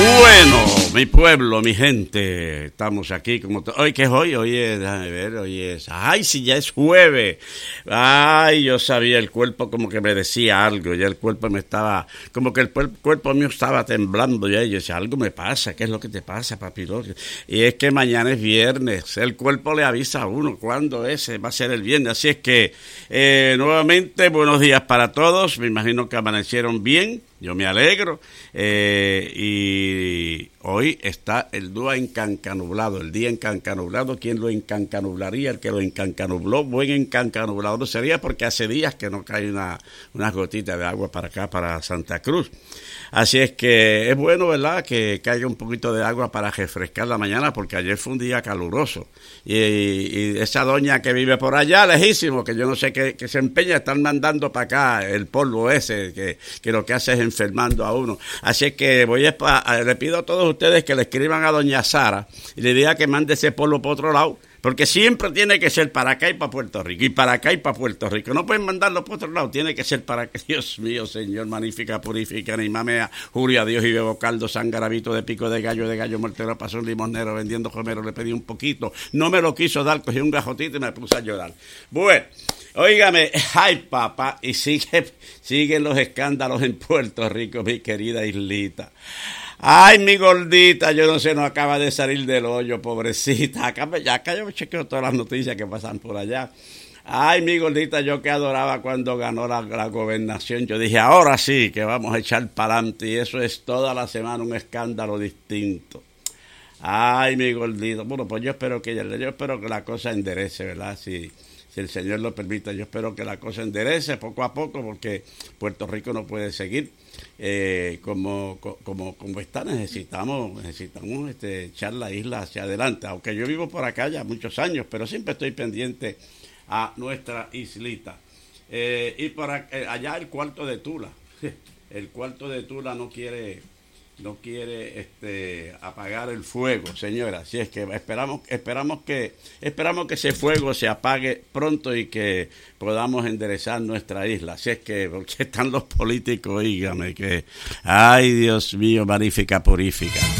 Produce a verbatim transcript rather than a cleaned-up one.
Bueno, mi pueblo, mi gente, estamos aquí como... To- ¿Hoy qué es hoy? Hoy es, déjame ver, hoy es... ¡Ay, si ya es jueves! ¡Ay, yo sabía, el cuerpo como que me decía algo! Ya el cuerpo me estaba... Como que el pu- cuerpo mío estaba temblando ya. Y yo decía, algo me pasa, ¿qué es lo que te pasa, papiro? Y es que mañana es viernes, el cuerpo le avisa a uno cuándo ese va a ser el viernes. Así es que, eh, nuevamente, buenos días para todos. Me imagino que amanecieron bien. Yo me alegro, eh, y hoy está el día encancanublado, el día encancanublado. ¿Quién lo encancanublaría? El que lo encancanubló, buen encancanublador sería, porque hace días que no cae una, unas gotitas de agua para acá, para Santa Cruz. Así es que es bueno, ¿verdad?, que caiga un poquito de agua para refrescar la mañana, porque ayer fue un día caluroso. Y, y esa doña que vive por allá, lejísimo, que yo no sé qué, que se empeña, están mandando para acá el polvo ese, que, que lo que hace es enfermando a uno. Así es que voy a, a, le pido a todos ustedes que le escriban a doña Sara y le diga que mande ese polvo por otro lado, porque siempre tiene que ser para acá y para Puerto Rico, y para acá y para Puerto Rico. No pueden mandarlo por otro lado, tiene que ser para acá. Dios mío, Señor, magnífica, purifica, ni mamea, juria a Dios y bebo caldo, sangarabito de pico de gallo, de gallo mortero, pasó un limonero vendiendo comero, le pedí un poquito, no me lo quiso dar, cogí un gajotito y me puse a llorar. Bueno, óigame, ay papá, y sigue, siguen los escándalos en Puerto Rico, mi querida islita. Ay, mi gordita, yo no sé, no acaba de salir del hoyo, pobrecita. Acá, ya acá yo chequeo todas las noticias que pasan por allá. Ay, mi gordita, yo que adoraba cuando ganó la, la gobernación. Yo dije, ahora sí, que vamos a echar para adelante. Y eso es toda la semana un escándalo distinto. Ay, mi gordita. Bueno, pues yo espero que, yo espero que la cosa enderece, ¿verdad? Si, si el Señor lo permite, yo espero que la cosa enderece poco a poco, porque Puerto Rico no puede seguir eh, como, como, como está. Necesitamos, necesitamos este, echar la isla hacia adelante. Aunque yo vivo por acá ya muchos años, pero siempre estoy pendiente a nuestra islita. Eh, y por acá, allá el cuarto de Tula. El cuarto de Tula no quiere... no quiere este apagar el fuego, señora. Así es que esperamos esperamos que esperamos que ese fuego se apague pronto y que podamos enderezar nuestra isla. Así es que, porque están los políticos, dígame que, ay, Dios mío, magnífica, purífica.